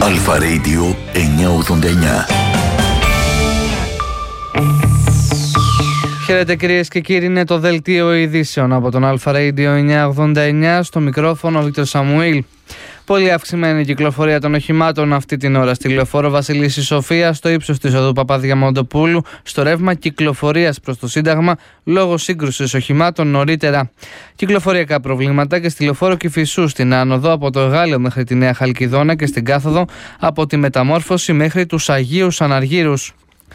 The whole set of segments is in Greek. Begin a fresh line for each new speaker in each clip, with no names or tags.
Αλφα Radio 989.
Χαίρετε κυρίες και κύριοι, είναι το δελτίο ειδήσεων από τον Αλφα Radio 989, στο μικρόφωνο Βίκτορ Σαμουήλ. Πολύ αυξημένη κυκλοφορία των οχημάτων αυτή την ώρα στη λεωφόρο Βασιλίσσης Σοφίας, στο ύψος της οδού Παπαδιαμαντοπούλου, στο ρεύμα κυκλοφορίας προς το Σύνταγμα λόγω σύγκρουσης οχημάτων νωρίτερα. Κυκλοφοριακά προβλήματα και στη λεωφόρο Κηφισού στην άνοδο από το Εγάλεο μέχρι τη Νέα Χαλκιδόνα και στην κάθοδο από τη Μεταμόρφωση μέχρι τους Αγίους Αναργύρους.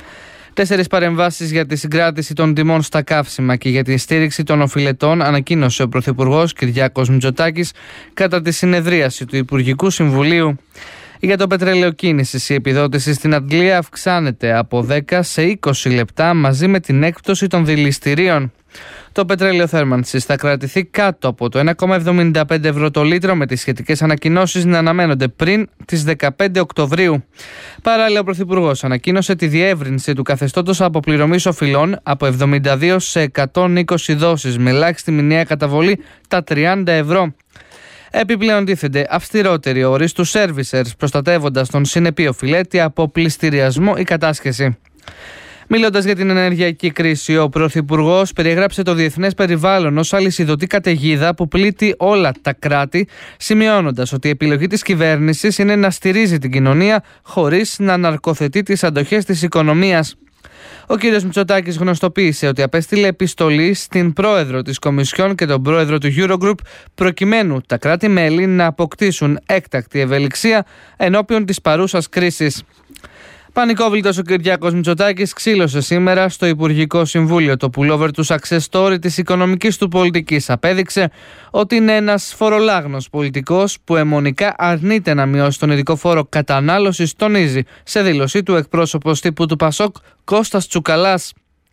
4 παρεμβάσεις για τη συγκράτηση των τιμών στα καύσιμα και για τη στήριξη των οφειλετών ανακοίνωσε ο Πρωθυπουργός Κυριάκος Μητσοτάκης κατά τη συνεδρίαση του Υπουργικού Συμβουλίου. Για το πετρέλαιο κίνησης, η επιδότηση στην Αντλία αυξάνεται από 10 σε 20 λεπτά μαζί με την έκπτωση των δηληστηρίων. Το πετρέλαιο θέρμανσης θα κρατηθεί κάτω από το 1,75 ευρώ το λίτρο, με τις σχετικές ανακοινώσεις να αναμένονται πριν τις 15 Οκτωβρίου. Παράλληλα, ο Πρωθυπουργός ανακοίνωσε τη διεύρυνση του καθεστώτος αποπληρωμής οφειλών από 72 σε 120 δόσεις με ελάχιστη μηνιαία καταβολή τα 30 ευρώ. Επιπλέον τίθενται αυστηρότεροι όροι στους servicers, προστατεύοντας τον συνεπή οφειλέτη από πληστηριασμό ή κατάσχεση. Μιλώντας για την ενεργειακή κρίση, ο Πρωθυπουργός περιέγραψε το διεθνές περιβάλλον ως αλυσιδωτή καταιγίδα που πλήττει όλα τα κράτη, σημειώνοντας ότι η επιλογή της κυβέρνησης είναι να στηρίζει την κοινωνία χωρίς να ναρκοθετεί τις αντοχές της οικονομίας. Ο κ. Μητσοτάκης γνωστοποίησε ότι απέστειλε επιστολή στην πρόεδρο της Κομισιόν και τον πρόεδρο του Eurogroup προκειμένου τα κράτη-μέλη να αποκτήσουν έκτακτη ευελιξία ενώπιον της παρούσας κρίσης. Πανικόβλητος ο Κυριάκος Μητσοτάκης ξύλωσε σήμερα στο Υπουργικό Συμβούλιο. Το pullover του success story της οικονομικής του πολιτικής απέδειξε ότι είναι ένας φορολάγνος πολιτικός που αιμονικά αρνείται να μειώσει τον ειδικό φόρο κατανάλωσης, τονίζει σε δήλωσή του εκπρόσωπος τύπου του Πασόκ Κώστας Τσουκαλάς.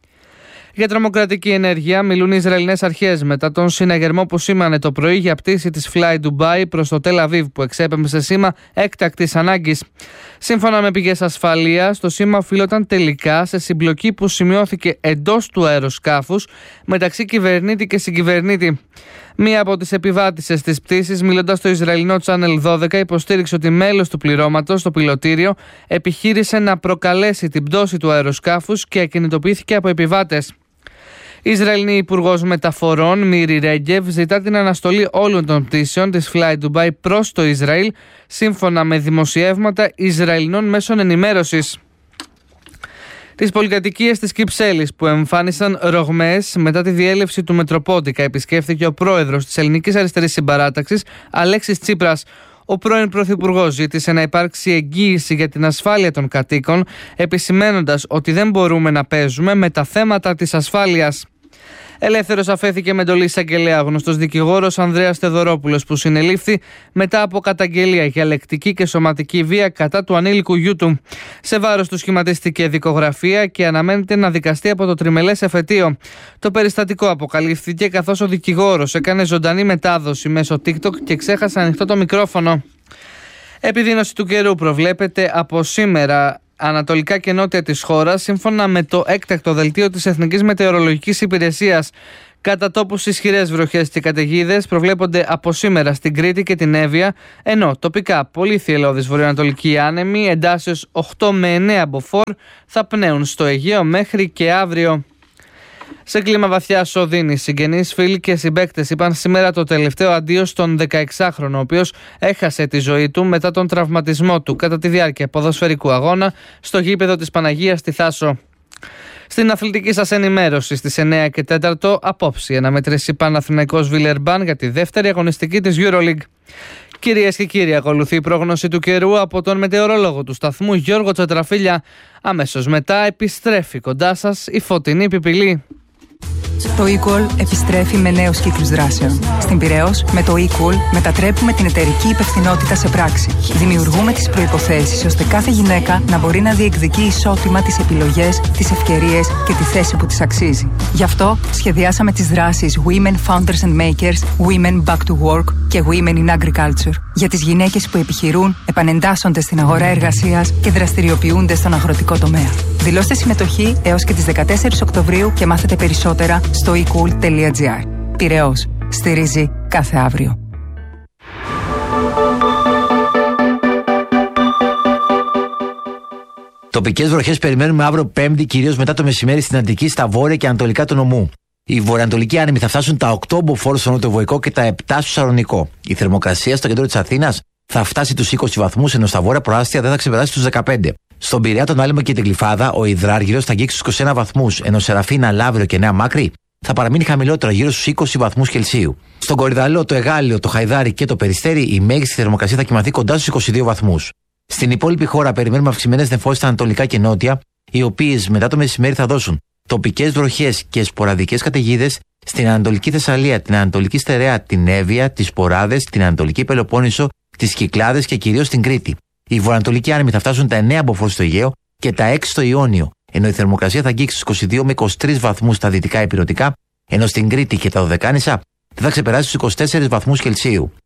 Για τρομοκρατική ενέργεια μιλούν οι Ισραηλινές αρχές μετά τον συναγερμό που σήμανε το πρωί για πτήση της Fly Dubai προς το Τελ Αβίβ που εξέπεμψε σήμα έκτακτης ανάγκης. Σύμφωνα με πηγές ασφαλείας, το σήμα οφείλονταν τελικά σε συμπλοκή που σημειώθηκε εντός του αεροσκάφους μεταξύ κυβερνήτη και συγκυβερνήτη. Μία από τις επιβάτησες της πτήσης, μιλώντας στο Ισραηλινό Channel 12, υποστήριξε ότι μέλος του πληρώματος στο πιλωτήριο επιχείρησε να προκαλέσει την πτώση του αεροσκάφους και ακινητοποιήθηκε από επιβάτες. Η Ισραηλινή Υπουργός Μεταφορών Μίρι Ρέγκεβ ζητά την αναστολή όλων των πτήσεων της Fly Dubai προς το Ισραήλ, σύμφωνα με δημοσιεύματα Ισραηλινών μέσων ενημέρωσης. Τις πολυκατοικίες της Κυψέλης που εμφάνισαν ρογμές μετά τη διέλευση του Μετροπόντικα επισκέφθηκε ο πρόεδρος της Ελληνικής Αριστερής Συμπαράταξης Αλέξης Τσίπρας. Ο πρώην Πρωθυπουργός ζήτησε να υπάρξει εγγύηση για την ασφάλεια των κατοίκων, επισημαίνοντας ότι δεν μπορούμε να παίζουμε με τα θέματα της ασφάλειας. Ελεύθερος αφέθηκε με εντολή εισαγγελέα γνωστός δικηγόρος Ανδρέας Θεοδωρόπουλος, που συνελήφθη μετά από καταγγελία για λεκτική και σωματική βία κατά του ανήλικου γιού του. Σε βάρος του σχηματίστηκε δικογραφία και αναμένεται να δικαστεί από το τριμελές εφετείο. Το περιστατικό αποκαλύφθηκε καθώς ο δικηγόρος έκανε ζωντανή μετάδοση μέσω TikTok και ξέχασε ανοιχτό το μικρόφωνο. Επιδείνωση του καιρού προβλέπεται από σήμερα ανατολικά και νότια της χώρας, σύμφωνα με το έκτακτο δελτίο της Εθνικής Μετεωρολογικής Υπηρεσίας. Κατά τόπους ισχυρές βροχές και καταιγίδες προβλέπονται από σήμερα στην Κρήτη και την Εύβοια, ενώ τοπικά πολύ θυελλώδης βορειοανατολική άνεμη εντάσσεως 8 με 9 μποφόρ θα πνέουν στο Αιγαίο μέχρι και αύριο. Σε κλίμα βαθιάς οδύνης, συγγενείς, φίλοι και συμπαίκτες είπαν σήμερα το τελευταίο αντίο στον 16χρονο, ο οποίος έχασε τη ζωή του μετά τον τραυματισμό του κατά τη διάρκεια ποδοσφαιρικού αγώνα στο γήπεδο της Παναγίας στη Θάσο. Στην αθλητική σας ενημέρωση στις 9 και 4 απόψη αναμετρήσει Παναθηναϊκός Βιλερμπάν για τη δεύτερη αγωνιστική της EuroLeague. Κυρίες και κύριοι, ακολουθεί η πρόγνωση του καιρού από τον μετεωρολόγο του σταθμού Γιώργο Τσατραφίλια. Αμέσως μετά επιστρέφει κοντά σας η Φωτεινή Πιπηλή.
Το eCall επιστρέφει με νέους κύκλους δράσεων. Στην Πειραιώς, με το eCall μετατρέπουμε την εταιρική υπευθυνότητα σε πράξη. Δημιουργούμε τις προϋποθέσεις ώστε κάθε γυναίκα να μπορεί να διεκδικεί ισότιμα τις επιλογές, τις ευκαιρίες και τη θέση που της αξίζει. Γι' αυτό σχεδιάσαμε τις δράσεις Women Founders and Makers, Women Back to Work και Women in Agriculture. Για τις γυναίκες που επιχειρούν, επανεντάσσονται στην αγορά εργασίας και δραστηριοποιούνται στον αγροτικό τομέα. Δηλώστε συμμετοχή έως και τις 14 Οκτωβρίου και μάθετε περισσότερα στο ecool.gr. Πειραιώς. Στηρίζει κάθε αύριο.
Τοπικές βροχές περιμένουμε αύριο Πέμπτη, κυρίως μετά το μεσημέρι στην Αττική, στα βόρεια και ανατολικά του νομού. Οι βορειοανατολικοί άνεμοι θα φτάσουν τα 8 μποφόρ στο νοτιοβοϊκό και τα 7 στο Σαλονικό. Η θερμοκρασία στο κέντρο της Αθήνας θα φτάσει τους 20 βαθμούς, ενώ στα βόρεια προάστια δεν θα ξεπεράσει τους 15. Στον Πειραιά, τον Άλυμο και την Γλυφάδα, ο Ιδράργυρος θα αγγίξει τους 21 βαθμούς, ενώ Σεραφίνα, Λαύριο και Νέα Μάκρη θα παραμείνει χαμηλότερο, γύρω στους 20 βαθμούς Κελσίου. Στον Κορυδαλό, το Εγάλιο, το Χαϊδάρι και το Περιστέρι, η μέγιστη θερμοκρασία θα κυμανθεί κοντά στους 22 βαθμούς. Στην υπόλοιπη χώρα περιμένουμε αυξημένες νεφώσεις στα ανατολικά και νότια, οι οποίες μετά το μεσημέρι θα δώσουν τοπικές βροχές και σποραδικές καταιγίδες στην Ανατολική Θεσσαλία, την Ανατολική Στερεά, την Εύβοια, τις Ποράδες, την Ανατολική Πελοπόννησο, τις Κυκλάδες και κυρίως την Κρήτη. Οι βορειοανατολικοί άνεμοι θα φτάσουν τα 9 μποφόρ στο Αιγαίο και τα 6 στο Ιόνιο, ενώ η θερμοκρασία θα αγγίξει στους 22 με 23 βαθμούς στα δυτικά ηπειρωτικά, ενώ στην Κρήτη και τα Δωδεκάνησα δεν θα ξεπεράσει τους 24 βαθμούς Κελσίου.